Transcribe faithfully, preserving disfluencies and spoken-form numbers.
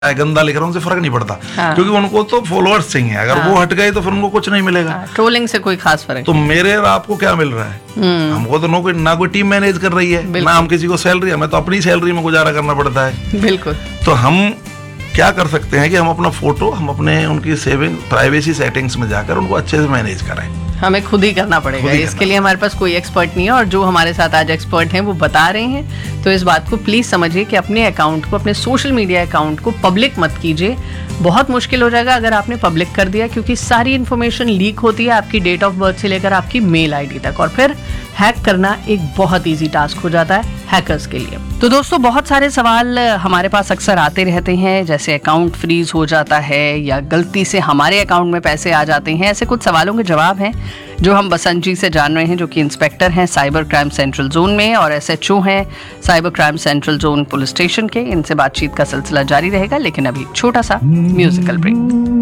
गंदा लिख रहा हूँ उनसे फर्क नहीं पड़ता। हाँ। क्योंकि उनको तो फॉलोअर्स चाहिए, अगर हाँ। वो हट गए तो फिर उनको कुछ नहीं मिलेगा। हाँ, ट्रोलिंग से कोई खास फर्क तो मेरे और आपको क्या मिल रहा है? हमको तो नो कोई ना कोई टीम मैनेज कर रही है, ना हम किसी को सैलरी, हमें तो अपनी सैलरी में गुजारा करना पड़ता है। बिल्कुल। तो हम क्या कर सकते हैं कि हम अपना फोटो हम अपने उनकी सेविंग प्राइवेसी सेटिंग्स में जाकर उनको अच्छे से मैनेज करें। हमें खुद ही करना पड़ेगा, खुद ही इसके करना। लिए हमारे पास कोई एक्सपर्ट नहीं है, और जो हमारे साथ आज एक्सपर्ट हैं वो बता रहे हैं। तो इस बात को प्लीज समझिए कि अपने अकाउंट को, अपने सोशल मीडिया अकाउंट को पब्लिक मत कीजिए। बहुत मुश्किल हो जाएगा अगर आपने पब्लिक कर दिया, क्योंकि सारी इन्फॉर्मेशन लीक होती है, आपकी डेट ऑफ बर्थ से लेकर आपकी मेल आईडी तक, और फिर हैक करना एक बहुत इजी टास्क हो जाता है हैकर्स के लिए। तो दोस्तों, बहुत सारे सवाल हमारे पास अक्सर आते रहते हैं, जैसे अकाउंट फ्रीज हो जाता है या गलती से हमारे अकाउंट में पैसे आ जाते हैं। ऐसे कुछ सवालों के जवाब हैं जो हम बसंत जी से जान रहे हैं, जो कि इंस्पेक्टर हैं साइबर क्राइम सेंट्रल जोन में और एसएचओ हैं cyber crime central zone police station के। इनसे बातचीत का सिलसिला जारी रहेगा, लेकिन अभी छोटा सा म्यूजिकल ब्रेक।